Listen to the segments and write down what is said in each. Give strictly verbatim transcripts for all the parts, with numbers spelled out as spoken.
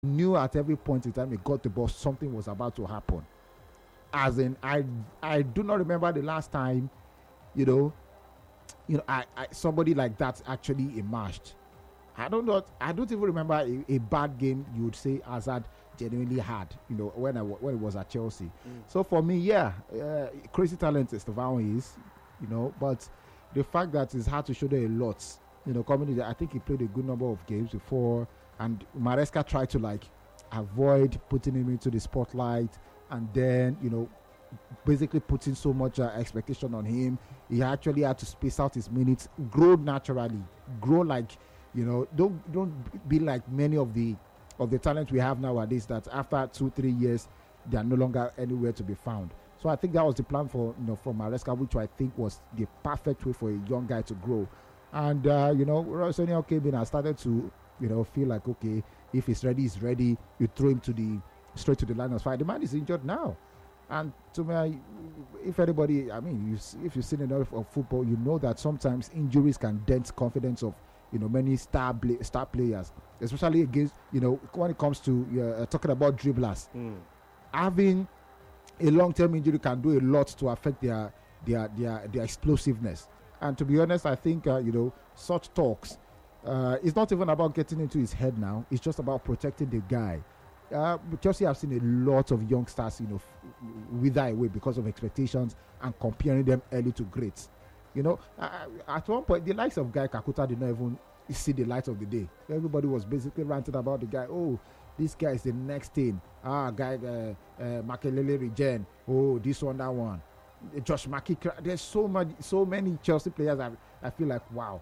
knew at every point in time he got the ball, something was about to happen. As in, I I do not remember the last time, you know, you know, I, I somebody like that actually emerged. I don't know. I don't even remember a, a bad game you would say Hazard genuinely had. You know, when I when it was at Chelsea. Mm. So for me, yeah, uh, crazy talent Estevao is, you know, but the fact that it's hard to show there a lot. You know, coming in, I think he played a good number of games before, and Maresca tried to like avoid putting him into the spotlight, and then you know, basically putting so much uh, expectation on him. He actually had to space out his minutes, grow naturally, grow like. You know, don't don't be like many of the of the talent we have nowadays that after two three years they are no longer anywhere to be found. So I think that was the plan for you know for Maresca, which I think was the perfect way for a young guy to grow. And uh, you know, Rossonio came in and started to you know feel like okay, if he's ready, he's ready. You throw him to the straight to the line of fire. The man is injured now, and to me, if anybody, I mean, you, if you've seen enough of football, you know that sometimes injuries can dent confidence of. You know, many star play, star players, especially against, you know, when it comes to uh, talking about dribblers. Mm. Having a long-term injury can do a lot to affect their their their, their explosiveness. And to be honest, I think, uh, you know, such talks, uh, it's not even about getting into his head now. It's just about protecting the guy. Uh, Chelsea have seen a lot of youngsters, you know, f- wither away because of expectations and comparing them early to greats. You know, uh, at one point, the likes of Guy Kakuta did not even see the light of the day. Everybody was basically ranting about the guy. Oh, this guy is the next thing. Ah, guy, uh, uh, Makelele Regen. Oh, this one, that one. Josh Maki. There's so many, so many Chelsea players. I, I feel like, wow,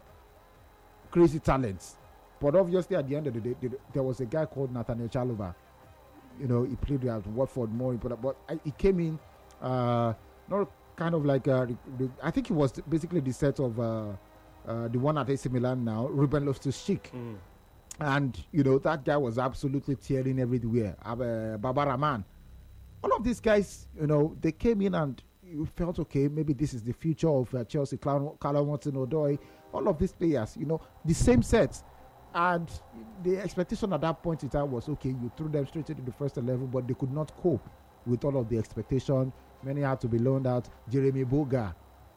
crazy talents. But obviously, at the end of the day, there was a guy called Nathaniel Chalobah. You know, he played at Watford more important, but I, he came in, uh, not. Kind of like uh, I think it was basically the set of uh, uh, the one at A C Milan now, Ruben Loftus-Cheek, mm. and you know that guy was absolutely tearing everywhere. Uh, Baba Rahman, all of these guys, you know, they came in and you felt okay. Maybe this is the future of uh, Chelsea. Callum Hudson-Odoi, all of these players, you know, the same sets, and the expectation at that point in time was okay. You threw them straight into the first eleven, but they could not cope with all of the expectation. Many had to be loaned out. Jeremy Boga.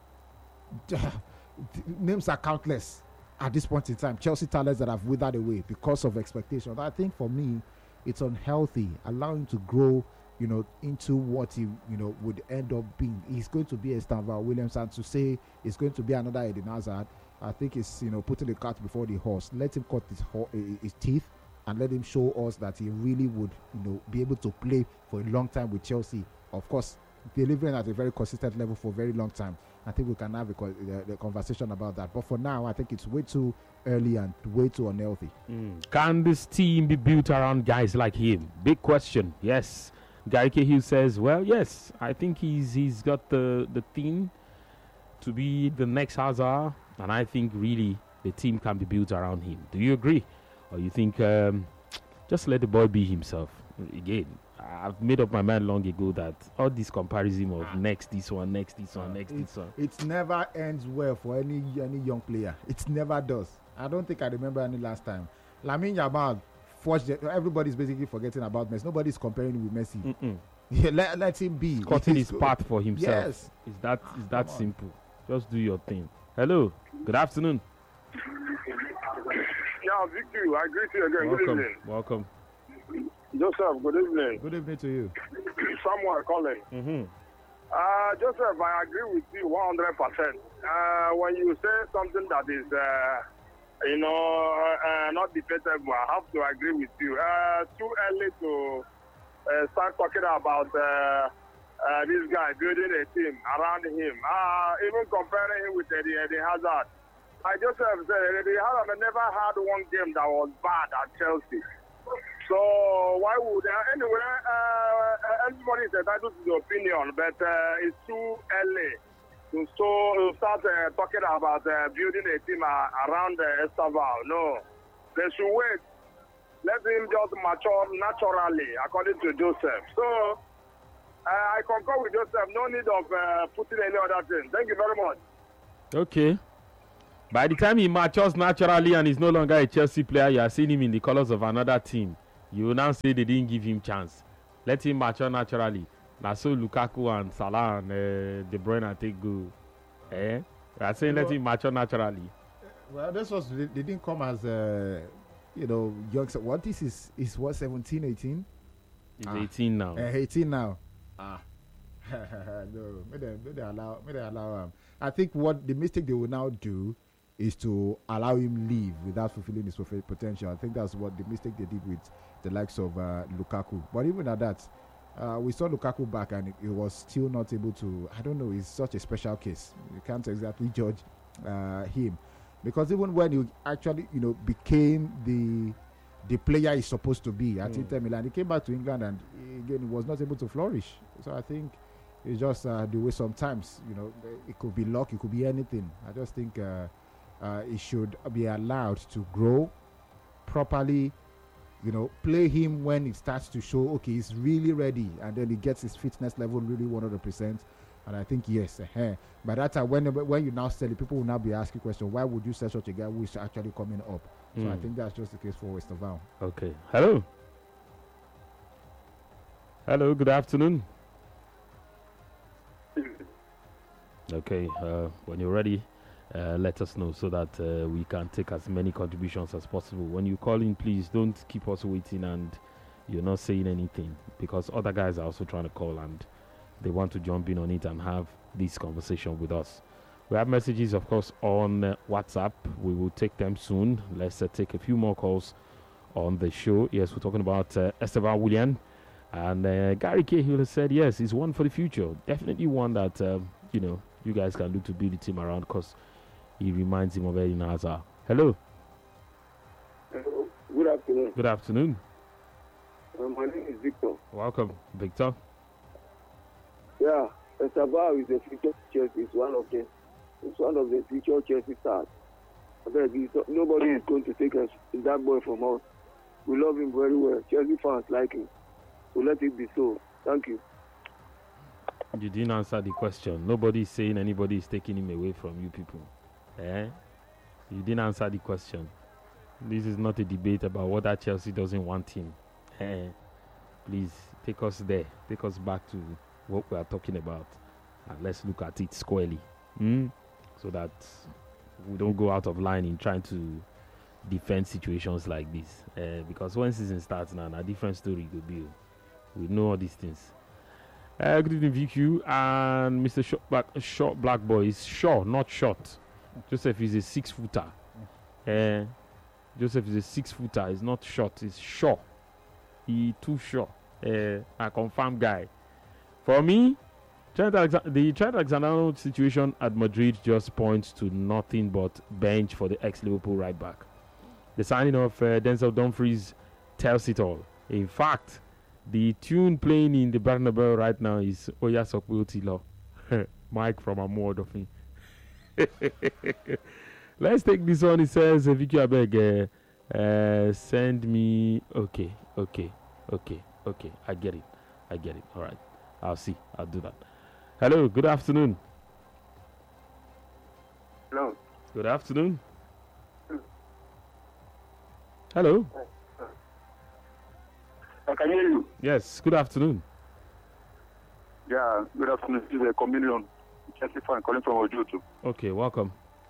Names are countless at this point in time. Chelsea talents that have withered away because of expectations. I think for me, it's unhealthy. Allow him to grow, you know, into what he, you know, would end up being. He's going to be a Stanval Williams, and to say he's going to be another Eden Hazard, I think it's, you know, putting the cart before the horse. Let him cut his, ho- his teeth and let him show us that he really would, you know, be able to play for a long time with Chelsea. Of course, delivering at a very consistent level for a very long time. I think we can have a, a, a conversation about that. But for now, I think it's way too early and way too unhealthy. Mm. Can this team be built around guys like him? Big question. Yes. Gary Cahill says, well, yes. I think he's he's got the, the team to be the next Hazard. And I think really the team can be built around him. Do you agree? Or you think um, just let the boy be himself? Again, I've made up my mind long ago that all this comparison of next this one, next this one, next it, this one. It never ends well for any any young player. It never does. I don't think I remember any last time. Lamine Yamal, forged it. Everybody's basically forgetting about Messi. Nobody's comparing him with Messi. Yeah, let, let him be. He's cutting his path for himself. Yes. Is that is that simple? Just do your thing. Hello. Good afternoon. Yeah, Victor, I greet you again. Welcome. Good evening. Welcome. Joseph, good evening. Good evening to you. Someone calling. Mm-hmm. Uh, Joseph, I agree with you one hundred percent. Uh, when you say something that is, uh, you know, uh, not debatable, I have to agree with you. Uh, too early to uh, start talking about uh, uh, this guy building a team around him. Uh, even comparing him with Eddie, Eddie Hazard. I just have said Eddie Hazard never had one game that was bad at Chelsea. So why would uh, anyway? Uh, everybody is entitled to the opinion, but uh, it's too early to so to start uh, talking about uh, building a team uh, around uh, Estevao. No, they should wait. Let him just mature naturally, according to Joseph. So uh, I concur with Joseph. No need of uh, putting any other thing. Thank you very much. Okay. By the time he matures naturally and is no longer a Chelsea player, you are seeing him in the colors of another team. You will now say they didn't give him chance. Let him mature naturally. Now so Lukaku and Salah and uh, De Bruyne take go. Eh? I are saying you let know, him mature naturally. Well, this was they, they didn't come as uh, you know young. What this is is what seventeen, eighteen? He's ah. eighteen now. Uh, eighteen now. Ah. no, may they, may they allow may they allow him. I think what the mistake they will now do is to allow him leave without fulfilling his potential. I think that's what the mistake they did with the likes of uh, Lukaku. But even at that, uh, we saw Lukaku back and he was still not able to. I don't know. It's such a special case. You can't exactly judge uh, him because even when he actually, you know, became the the player he's supposed to be at mm. Inter Milan, he came back to England and again he was not able to flourish. So I think it's just uh, the way sometimes, you know, it could be luck, it could be anything. I just think. Uh, Uh, he should be allowed to grow properly, you know, play him when it starts to show, okay, he's really ready, and then he gets his fitness level really one hundred percent. And I think, yes, uh, by that time, when, when you now sell it, people will now be asking questions, why would you sell such a guy who is actually coming up? So mm. I think that's just the case for Westerveld. Okay. Hello. Hello, good afternoon. Okay, uh, when you're ready. Uh, let us know so that uh, we can take as many contributions as possible. When you call in, please don't keep us waiting and you're not saying anything because other guys are also trying to call and they want to jump in on it and have this conversation with us. We have messages, of course, on uh, WhatsApp. We will take them soon. Let's uh, take a few more calls on the show. Yes, we're talking about uh, Esteban Willian and uh, Gary Cahill has said, yes, he's one for the future. Definitely one that, uh, you know, you guys can look to build the team around because he reminds him of Eden Hazard. Hello. Hello. Good afternoon. Good afternoon. Uh, my name is Victor. Welcome, Victor. Yeah, Esteban is a future Chelsea. It's one of the, it's one of the future Chelsea stars. Nobody is going to take us, that boy from us. We love him very well. Chelsea fans like him. So let it be so. Thank you. You didn't answer the question. Nobody is saying anybody is taking him away from you people. Eh? You didn't answer the question. This is not a debate about whether Chelsea doesn't want him. Eh? Please take us there. Take us back to what we are talking about. And let's look at it squarely. Mm? So that we don't go out of line in trying to defend situations like this. Uh, because when season starts now, a different story will be. We know all these things. Uh, good evening, V Q and Mister Short Black, short black Boy. Is short, not short. Joseph is a six footer. Uh, Joseph is a six footer. He's not short. He's short. He too short. Uh, a confirmed guy. For me, Trent Alexa- the Trent Alexander-Arnold situation at Madrid just points to nothing but bench for the ex-Liverpool right back. The signing of uh, Denzel Dumfries tells it all. In fact, the tune playing in the Bernabeu right now is Oya Sokwe Mike from Amuodofin. Let's take this one. It says, Vicky Abeg, uh, uh, send me. Okay, okay, okay, okay. I get it. I get it. All right. I'll see. I'll do that. Hello. Good afternoon. Hello. Good afternoon. Hello. I can hear you. Yes. Good afternoon. Yeah. Good afternoon. This is a comedian. Chelsea fan calling from Ojutu. Okay. Welcome.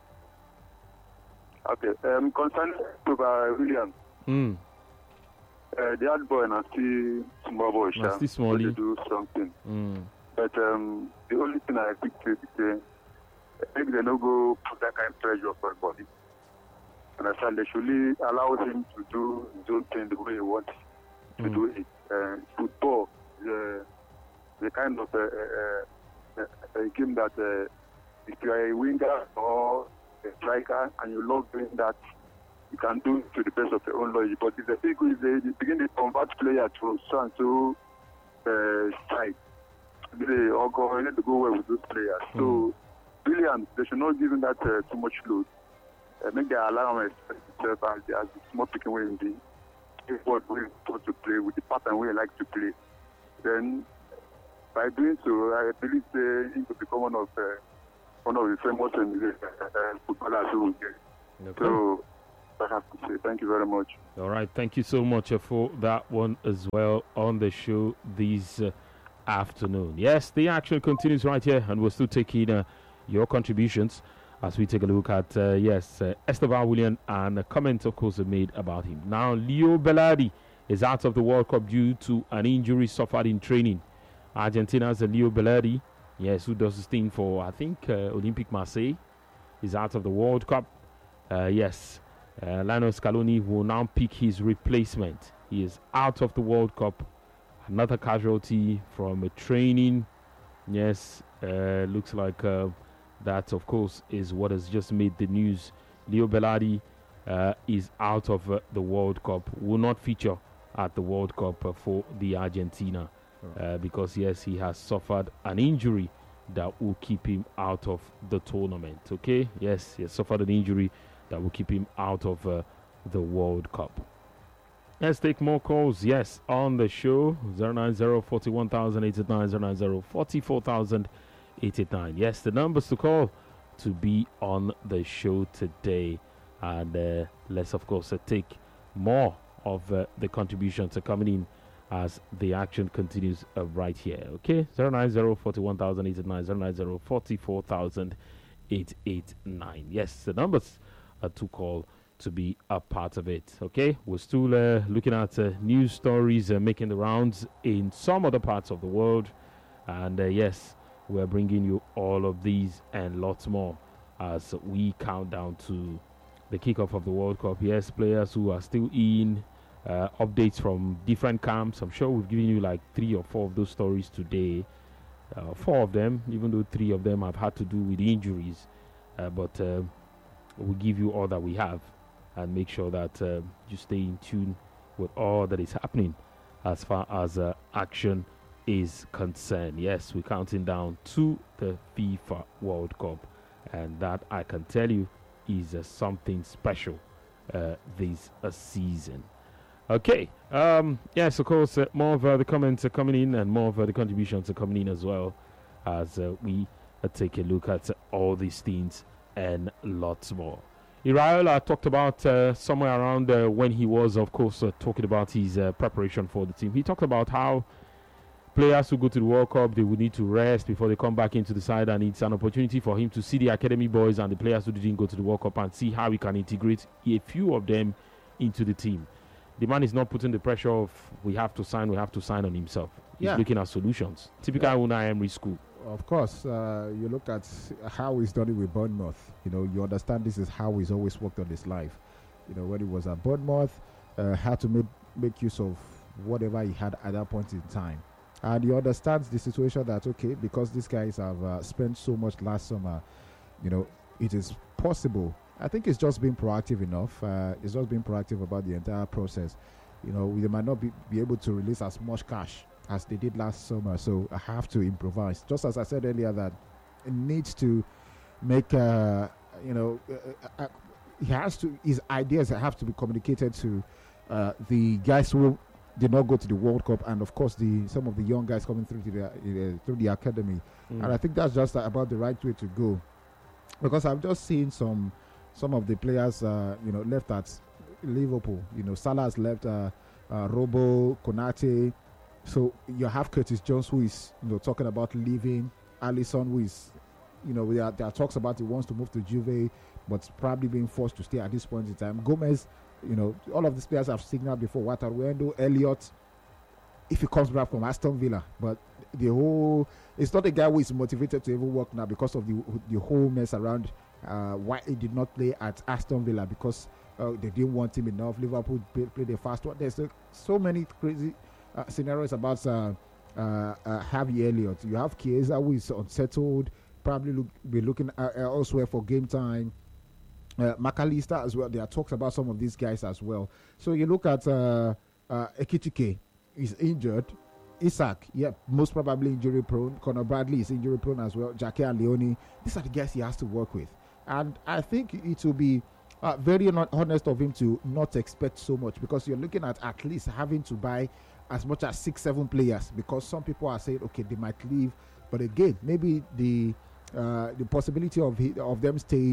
Okay. Um, concerning Esteban Willian. Hmm. Uh, the hard boy and still small boy. No, still small. They do something. Mm. But um, the only thing I think is uh, maybe they don't go put that kind of pressure on everybody. And I said they should really allow him to do his own thing the way he wants to Mm. do it. Uh, football is uh, the kind of uh, uh, uh, a game that uh, if you are a winger or a striker and you love doing that, you can do it to the best of your own logic. But if the people is they begin to convert players to so and so uh, side, they all go need to go well with those players. Mm. So, brilliant. They should not give him that uh, too much load. Uh, make the alarm itself as, as the small picking way in the what we want to play with the pattern we like to play. Then, by doing so, I believe uh, he could become one of uh, one of the famous uh, uh, footballers who will get. Okay. So, I have to say. Thank you very much. All right, thank you so much uh, for that one as well on the show this uh, afternoon. Yes, the action continues right here, and we're still taking uh, your contributions as we take a look at, uh, yes, uh, Esteban William and a comment, of course, made about him. Now, Leo Bellardi is out of the World Cup due to an injury suffered in training. Argentina's uh, Leo Bellardi, yes, who does this thing for, I think, uh, Olympique Marseille, is out of the World Cup. Uh, yes, uh, Lionel Scaloni will now pick his replacement. He is out of the World Cup. Another casualty from a training. Yes, uh, looks like uh, that, of course, is what has just made the news. Leo Bellardi uh, is out of uh, the World Cup, will not feature at the World Cup uh, for the Argentina uh, because, yes, he has suffered an injury that will keep him out of the tournament. Okay, yes, he has suffered an injury that will keep him out of uh, the World Cup. Let's take more calls, yes, on the show. zero nine zero, four one thousand eighty-nine, zero nine zero, four four thousand eighty-nine. Yes, the numbers to call to be on the show today. And uh, let's, of course, uh, take more of uh, the contributions uh, coming in as the action continues uh, right here. Okay, zero nine zero, four one thousand eighty-nine, zero nine zero, four four thousand eighty-nine. Yes, the numbers uh, to call to be a part of it. Okay, we're still uh, looking at uh, news stories uh, making the rounds in some other parts of the world. And uh, yes, we're bringing you all of these and lots more as we count down to the kickoff of the World Cup. Yes, players who are still in, uh, updates from different camps. I'm sure we've given you like three or four of those stories today. Uh, four of them, even though three of them have had to do with injuries. Uh, but uh, we'll give you all that we have and make sure that uh, you stay in tune with all that is happening as far as uh, action is concerned. Yes, we're counting down to the FIFA World Cup, and that, I can tell you, is uh, something special uh, this uh, season. Okay, um, yes, of course, uh, more of uh, the comments are coming in and more of uh, the contributions are coming in as well as uh, we uh, take a look at uh, all these things and lots more. Iraola talked about uh, somewhere around uh, when he was, of course, uh, talking about his uh, preparation for the team. He talked about how players who go to the World Cup, they would need to rest before they come back into the side, and it's an opportunity for him to see the academy boys and the players who didn't go to the World Cup and see how he can integrate a few of them into the team. The man is not putting the pressure of we have to sign, we have to sign on himself. He's Yeah. looking at solutions. Typical Yeah. Unai Emery school. Of course, uh, you look at how he's done it with Bournemouth. You know, you understand this is how he's always worked on his life. You know, when he was at Bournemouth, uh, had to make, make use of whatever he had at that point in time. And you understand the situation that, okay, because these guys have uh, spent so much last summer, you know, it is possible. I think it's just being proactive enough. Uh, it's just being proactive about the entire process. You know, they might not be, be able to release as much cash as they did last summer, so I have to improvise. Just as I said earlier, that it needs to make, uh, you know, uh, uh, he has to, his ideas have to be communicated to uh, the guys who did not go to the World Cup, and of course the some of the young guys coming through to the uh, through the academy. Mm. And I think that's just uh, about the right way to go, because I've just seen some some of the players, uh, you know, left at Liverpool. You know, Salah has left, uh, uh, Robo, Konate. So you have Curtis Jones, who is, you know, talking about leaving. Alisson, who is, you know, there are, there are talks about he wants to move to Juve, but probably being forced to stay at this point in time. Gomez, you know, all of these players have signaled before. Wataruendo, Elliott, if he comes back from Aston Villa, but the whole, it's not a guy who is motivated to even work now because of the the whole mess around uh, why he did not play at Aston Villa, because uh, they didn't want him enough. Liverpool play, play the fast one. There's uh, so many crazy uh, scenarios about uh, uh, uh, Harvey Elliott. You have Chiesa, who is unsettled, probably look, be looking uh, uh, elsewhere for game time. Uh, McAllister as well. There are talks about some of these guys as well. So you look at uh, uh, Ekitike, he's injured. Isak, yeah, most probably injury prone. Conor Bradley is injury prone as well. Jackie and Leone, these are the guys he has to work with. And I think it will be uh, very not honest of him to not expect so much, because you're looking at at least having to buy as much as six, seven players, because some people are saying, okay, they might leave. But again, maybe the uh, the possibility of he, of them staying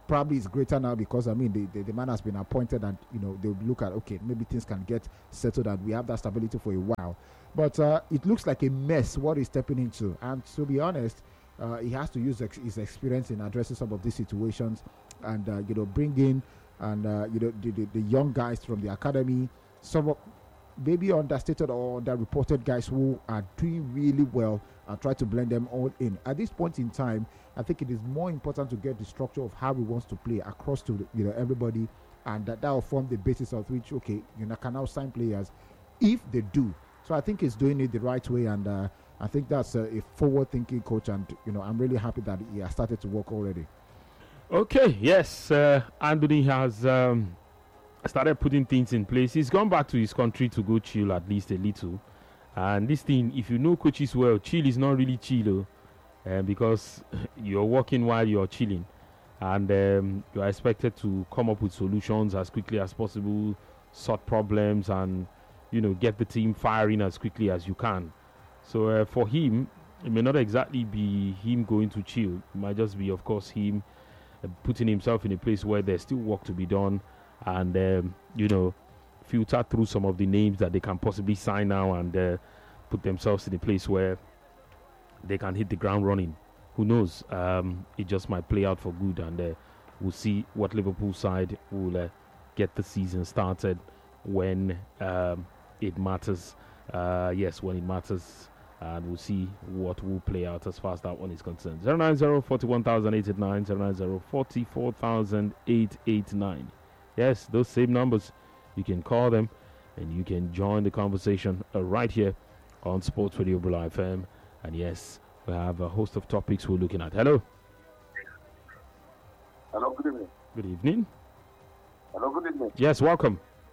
probably it's greater now because I mean the, the, the man has been appointed, and you know they'll look at, okay, maybe things can get settled and we have that stability for a while. But uh, it looks like a mess what he's stepping into, and to be honest, uh, he has to use ex- his experience in addressing some of these situations, and uh, you know bring in and uh, you know the, the, the young guys from the academy, some of maybe understated or underreported guys who are doing really well, and try to blend them all in. At this point in time, I think it is more important to get the structure of how he wants to play across to you know everybody, and that that will form the basis of which, okay, you know, can now sign players if they do. So I think he's doing it the right way, and uh, I think that's a, a forward-thinking coach, and you know I'm really happy that he has started to work already. Okay, yes, uh, Anthony has um, started putting things in place. He's gone back to his country to go chill at least a little. And this thing, if you know coaches well, chill is not really chill, uh, because you're working while you're chilling, and um, you are expected to come up with solutions as quickly as possible, sort problems, and you know get the team firing as quickly as you can. So uh, for him, it may not exactly be him going to chill. It might just be, of course, him uh, putting himself in a place where there's still work to be done, and um, you know. filter through some of the names that they can possibly sign now, and uh, put themselves in a place where they can hit the ground running. Who knows? Um, it just might play out for good, and uh, we'll see what Liverpool side will uh, get the season started when um, it matters. Uh, yes, when it matters, and we'll see what will play out as far as that one is concerned. zero nine zero, four one thousand eight eight nine, zero nine zero, four four thousand eight eight nine. Yes, those same numbers. You can call them and you can join the conversation uh, right here on Sports Radio Bula F M. And yes, we have a host of topics we're looking at. Hello. Hello, good evening. Good evening. Hello, good evening. Yes, welcome.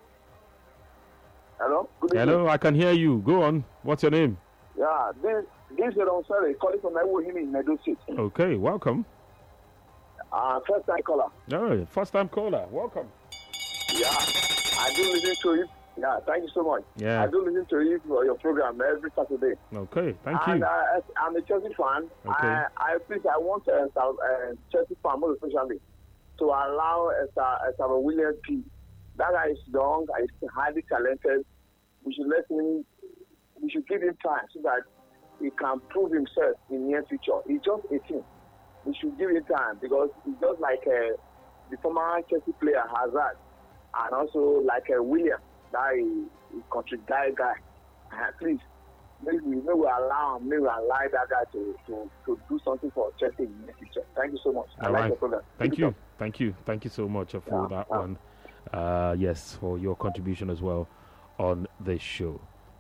Hello, good evening. Hello, I can hear you. Go on. What's your name? Yeah, this, this is Ronsari calling from Ewohimi in Edo State. Okay, welcome. Uh, first time caller. Oh, first time caller. Welcome. Yeah, I do listen to you. Yeah, thank you so much. Yeah. I do listen to you for your program every Saturday. Okay, thank and, you. Uh, I'm a Chelsea fan. Okay. I, I please, I want uh, uh, Chelsea fan more especially to allow uh, uh, William P. That guy is young, he's highly talented. We should let him. We should give him time so that he can prove himself in the near future. He's just eighteen. We should give him time because he's just like uh, the former Chelsea player Hazard. And also like a uh, William, that is country guy guy. Uh, please, maybe we may allow him, maybe allow that guy to, to, to do something for Chelsea in the future. Thank you so much. All I right. like the program. Thank you. Thank you. Thank you so much uh, for Yeah, that yeah. one. Uh, yes, for your contribution as well on this show.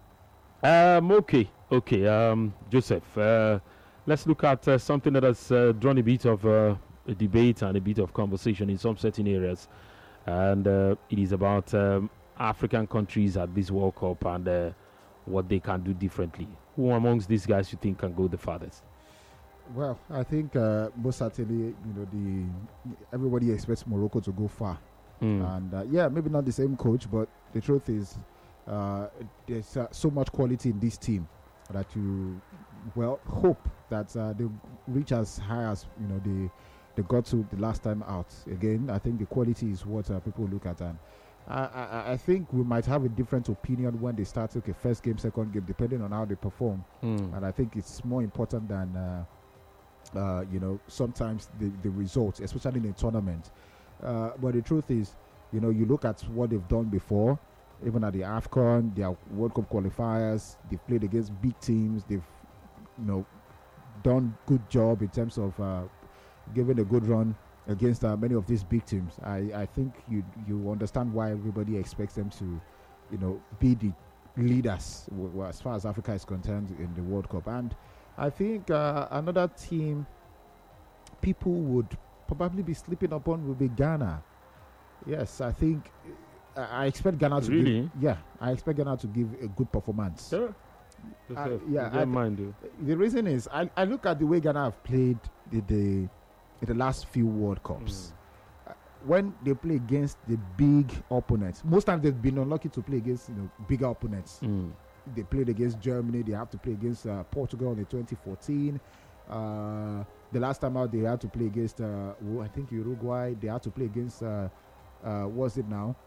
Um, okay, okay. Um, Joseph, uh, let's look at uh, something that has uh, drawn a bit of uh, a debate and a bit of conversation in some certain areas. And uh, it is about um, African countries at this World Cup and uh, what they can do differently. Who amongst these guys you think can go the farthest? Well, I think uh, most certainly, you know, the everybody expects Morocco to go far, Mm. and uh, yeah, maybe not the same coach, but the truth is, uh, there's uh, so much quality in this team that you, well, hope that uh, they reach as high as you know they they got to the last time out. Again, I think the quality is what uh, people look at, and I, I I think we might have a different opinion when they start. Okay, first game, second game, depending on how they perform, Mm. and I think it's more important than. Uh, Uh, you know, sometimes the, the results, especially in a tournament. Uh, but the truth is, you know, you look at what they've done before, even at the AFCON, their World Cup qualifiers, they've played against big teams, they've, you know, done good job in terms of uh, giving a good run against uh, many of these big teams. I, I think you you understand why everybody expects them to, you know, be the leaders w- w- as far as Africa is concerned in the World Cup. And I think uh, another team people would probably be sleeping upon would be Ghana. Yes, I think uh, I expect Ghana to Really? give, yeah, I expect Ghana to give a good performance. Sure. Uh, Joseph, yeah, you I don't th- mind, do. The reason is I, I look at the way Ghana have played the the, in the last few World Cups. Uh, when they play against the big opponents, most times they've been unlucky to play against you know bigger opponents. Mm. They played against Germany. They have to play against uh, Portugal in twenty fourteen. Uh, the last time out, they had to play against, uh, oh, I think Uruguay. They had to play against, uh, uh, what's it now?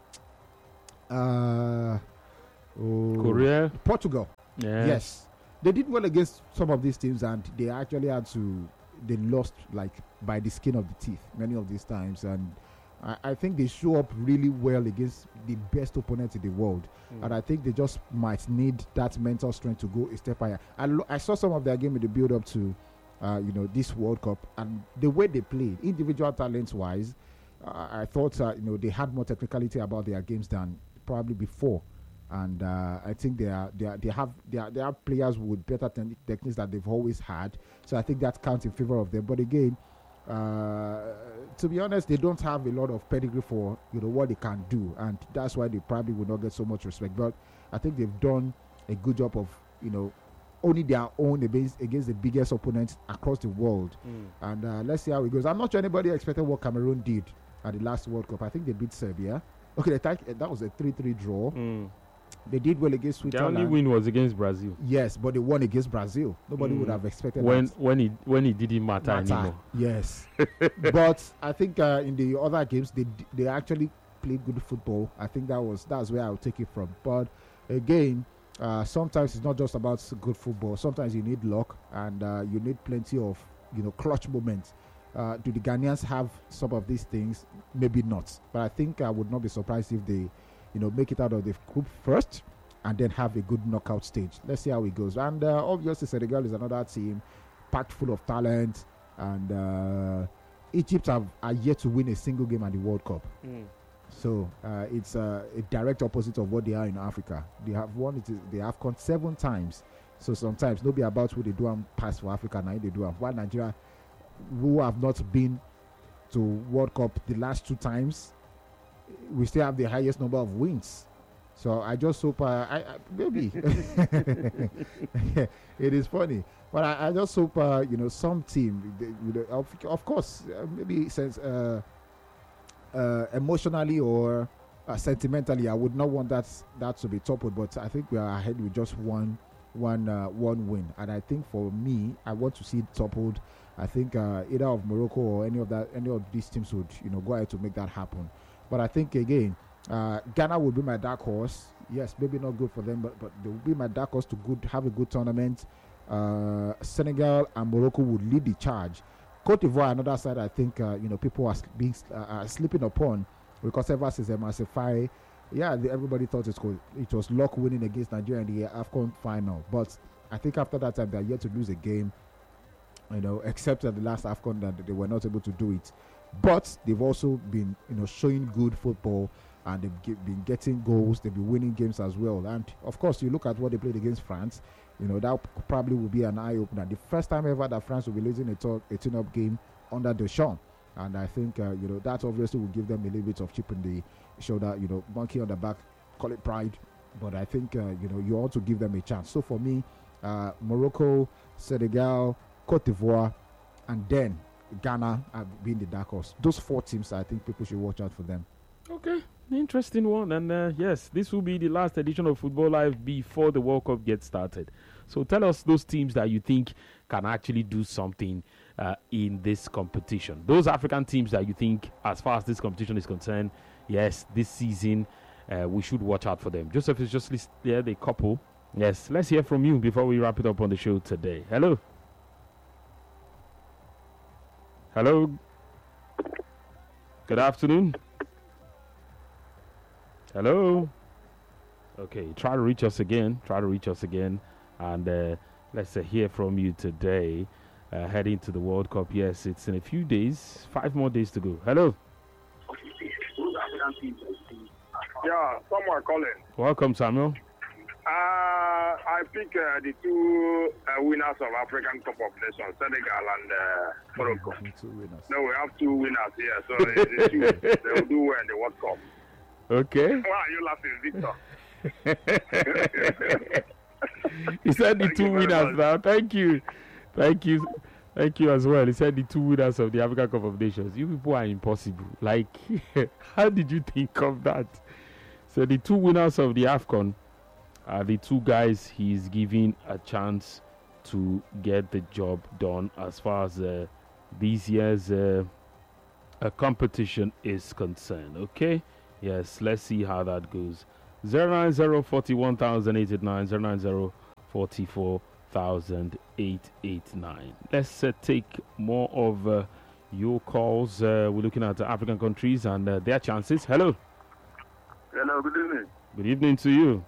Uh, oh, Korea. Portugal. Yeah. Yes. They did well against some of these teams, and they actually had to, they lost like by the skin of the teeth many of these times. And I, I think they show up really well against the best opponents in the world. Mm. And I think they just might need that mental strength to go a step higher. I, lo- I saw some of their game in the build up to, uh, you know, this World Cup, and the way they played, individual talents wise, uh, I thought, uh, you know, they had more technicality about their games than probably before. And uh, I think they are, they are, they have they are, they are players with better te- techniques that they've always had. So I think that counts in favor of them. But again, uh, to be honest, they don't have a lot of pedigree for, you know, what they can do, and that's why they probably will not get so much respect. But I think they've done a good job of, you know, owning their own against, against the biggest opponents across the world. Mm. And uh, let's see how it goes. I'm not sure anybody expected what Cameroon did at the last World Cup. I think they beat Serbia. Okay, they that was a three three draw. Mm. They did well against Switzerland. The only win was against Brazil. Yes, but they won against Brazil. Nobody mm. would have expected when that. when it when it didn't matter, matter. anymore. Yes, but I think uh, in the other games they they actually played good football. I think that was that's where I'll take it from. But again, uh, sometimes it's not just about good football. Sometimes you need luck, and uh, you need plenty of, you know, clutch moments. Uh, do the Ghanaians have some of these things? Maybe not. But I think I would not be surprised if they, you know, make it out of the group first and then have a good knockout stage. Let's see how it goes. And uh, obviously Senegal is another team packed full of talent, and uh, Egypt have, are yet to win a single game at the World Cup. Mm. So uh, it's uh, a direct opposite of what they are in Africa. They have won it, they have come seven times. So sometimes no be about who they do and pass for Africa, now they do. While Nigeria, who have not been to World Cup the last two times, we still have the highest number of wins. So I just hope, uh, I, I maybe it is funny, but I, I just hope, uh, you know, some team, they, you know, of, of course, uh, maybe since uh, uh, emotionally or uh, sentimentally, I would not want that that to be toppled. But I think we are ahead with just one, one, uh, one win, and I think for me, I want to see it toppled. I think uh, either of Morocco or any of that, any of these teams would, you know, go ahead to make that happen. But I think again, uh, Ghana will be my dark horse. Yes, maybe not good for them, but but they will be my dark horse to good have a good tournament. Uh, Senegal and Morocco would lead the charge. Cote d'Ivoire, another side, I think uh, you know, people are being uh, are sleeping upon, because ever since Emasifai, yeah, the, everybody thought it was it was luck winning against Nigeria in the AFCON final. But I think after that time, they are yet to lose a game. You know, except at the last AFCON that they were not able to do it. But they've also been, you know, showing good football, and they've ge- been getting goals. They've been winning games as well. And of course, you look at what they played against France. You know, that p- probably will be an eye opener. The first time ever that France will be losing a, to- a tune-up game under Deschamps. And I think, uh, you know, that obviously will give them a little bit of chip in the shoulder. You know, monkey on the back, call it pride. But I think, uh, you know, you ought to give them a chance. So for me, uh, Morocco, Senegal, Cote d'Ivoire, and then Ghana are being the dark horse. Those four teams, I think people should watch out for them. Okay, interesting one. And uh, yes, this will be the last edition of Football Live before the World Cup gets started. So tell us those teams that you think can actually do something uh, in this competition. Those African teams that you think, as far as this competition is concerned, yes, this season uh, we should watch out for them. Joseph is just listed there, the couple. Yes, let's hear from you before we wrap it up on the show today. Hello. Hello. Good afternoon. Hello. Okay, try to reach us again. Try to reach us again. And uh, let's uh, hear from you today. Uh, heading to the World Cup. Yes, it's in a few days. Five more days to go. Hello. Yeah, someone calling. Welcome, Samuel. Uh, I pick uh, the two uh, winners of African Cup of Nations, Senegal and uh, Morocco. Two winners. No, we have two winners here, so they, they, they will do well in the World Cup. Okay. Why are you laughing, Victor? He said the Thank two you very winners much. now. Thank you. Thank you. Thank you as well. He said the two winners of the African Cup of Nations. You people are impossible. Like, how did you think of that? So the two winners of the AFCON are the two guys he's giving a chance to get the job done as far as uh, this year's uh, uh, competition is concerned. Okay, yes, let's see how that goes. Zero nine zero forty one thousand eight eight nine zero nine zero forty four thousand eight eight nine. Let's uh, take more of uh, your calls. Uh, we're looking at the African countries and uh, their chances. Hello. Hello, good evening. Good evening to you.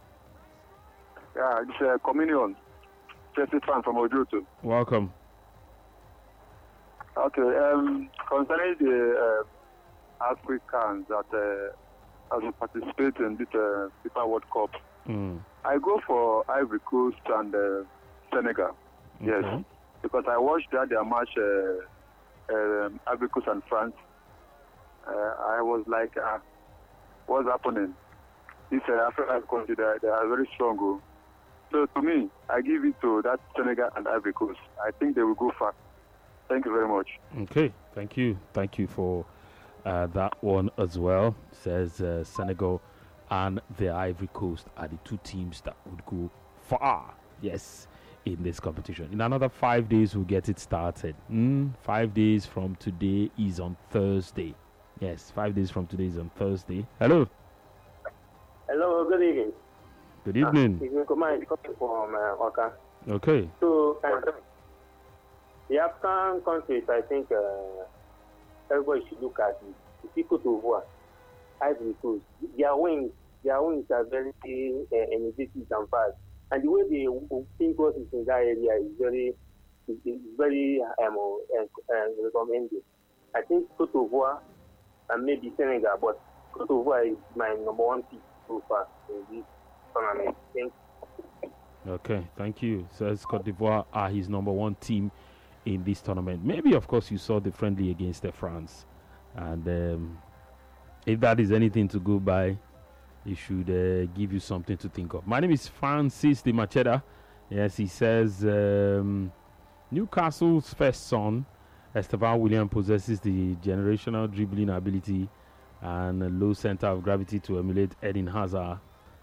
Yeah, it's uh, Communion. Chelsea fan from Ojutu. Welcome. Okay, um, concerning the uh, Africans that uh, as we participate in this uh, FIFA World Cup, Mm. I go for Ivory Coast and uh, Senegal. Yes, Okay. because I watched that their match, uh, um Ivory Coast and France. Uh, I was like, uh, what's happening? This uh, African country, they, they are very strong. Oh. So to me, I give it to that Senegal and Ivory Coast. I think they will go far. Thank you very much. Okay, thank you. Thank you for uh, that one as well. Says uh, Senegal and the Ivory Coast are the two teams that would go far, yes, in this competition. In another five days, we'll get it started. Mm, five days from today is on Thursday. Yes, five days from today is on Thursday. Hello. Hello, good evening. Good evening. Uh, Evening Command coming from uh, Oka. Okay. So, uh, the African countries, I think uh, everybody should look at it. You see Cote d'Ivoire, Ivory Coast, their wings, their wings are very uh, energetic and fast. And the way they think what is in that area is very, is, is very um, uh, uh, recommended. I think Cote d'Ivoire and maybe Senegal, but Cote d'Ivoire is my number one pick so far in this tournament. Thank you. Okay, thank you. Says Cote d'Ivoire are his number one team in this tournament. Maybe, of course, you saw the friendly against the France. And um, if that is anything to go by, it should uh, give you something to think of. My name is Francis de Macheda. Yes, he says um, Newcastle's first son, Esteban William, possesses the generational dribbling ability and a low center of gravity to emulate Eden Hazard.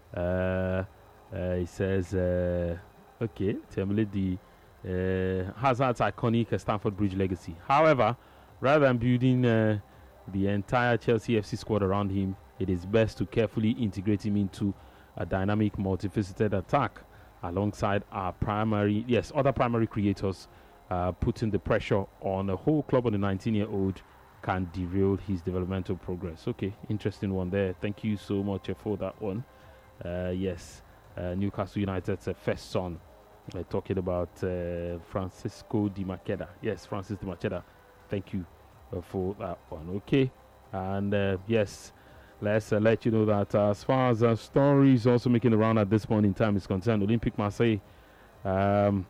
Uh, uh, he says, uh, okay, to emulate the uh, Hazard's iconic Stamford Bridge legacy. However, rather than building uh, the entire Chelsea F C squad around him, it is best to carefully integrate him into a dynamic, multifaceted attack alongside our primary, yes, other primary creators. Uh, putting the pressure on a whole club on the nineteen-year-old can derail his developmental progress. Okay, interesting one there. Thank you so much uh, for that one. Uh, yes, uh, Newcastle United's uh, first son. Uh, talking about uh, Francisco Di Macheda. Yes, Francis Di Macheda. Thank you uh, for that one. Okay, and uh, yes, let's uh, let you know that uh, as far as uh, stories also making the round at this point in time is concerned, Olympique Marseille um,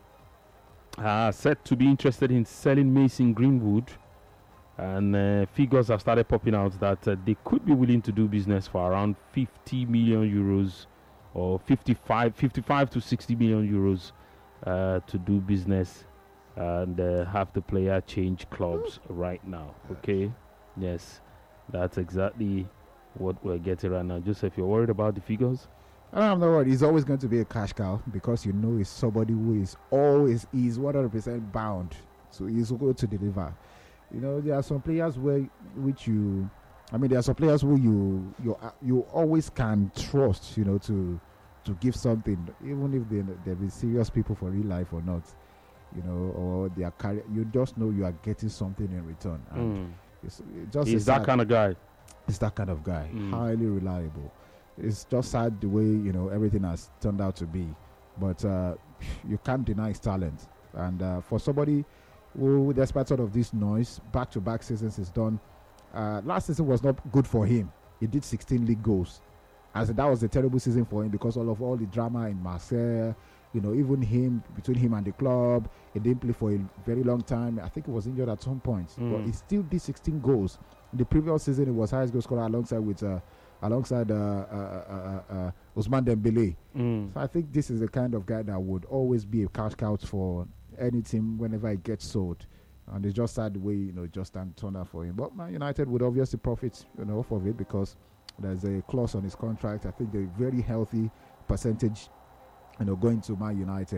are said to be interested in selling Mason Greenwood, and uh, figures have started popping out that uh, they could be willing to do business for around fifty million euros or fifty-five, fifty-five to sixty million euros uh, to do business and uh, have the player change clubs right now. Okay, yes, that's exactly what we're getting right now. Joseph, you're worried about the figures? I'm not worried. He's always going to be a cash cow because you know he's somebody who is always is one hundred percent bound. So he's going to deliver. You know, there are some players where which you, I mean, there are some players who you you you always can trust. You know, to to give something, even if they they're be serious people for real life or not. You know, or they are carry. You just know you are getting something in return. And Mm. it's, it just He's that kind of guy. It's that kind of guy, Mm. highly reliable. It's just sad the way, you know, everything has turned out to be, but uh, you can't deny his talent. And uh, for somebody who, despite sort of this noise, back-to-back seasons is done. Uh, last season was not good for him. He did sixteen league goals, as that was a terrible season for him because all of all the drama in Marseille. You know, even him between him and the club, he didn't play for a very long time. I think he was injured at some point, Mm. but he still did sixteen goals. In the previous season, he was highest goal scorer alongside with. Uh, alongside uh, uh, uh, uh, uh, Ousmane Dembele. Mm. So I think this is the kind of guy that would always be a cash cow for any team whenever he gets sold. And it's just sad the way, you know, just turned out for him. But Man United would obviously profit, you know, off of it because there's a clause on his contract. I think a very healthy percentage, you know, going to Man United.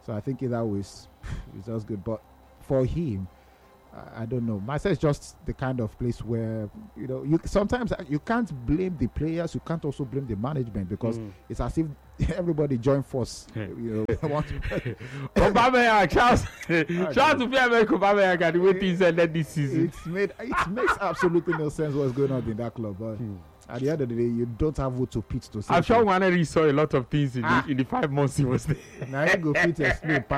So I think either way is it's just good. But for him, I don't know. Marseille is just the kind of place where you know you sometimes you can't blame the players. You can't also blame the management because mm. it's as if everybody joined force. You know, Aubameyang, shout shout to Pierre-Emerick Aubameyang and the way things ended this season. It's made it makes absolutely no sense what's going on in that club. But hmm. at the end of the day, you don't have who to pitch to. I'm sure Waneri saw a lot of things in, ah. the, in the five months he was there. Now you go fit explain.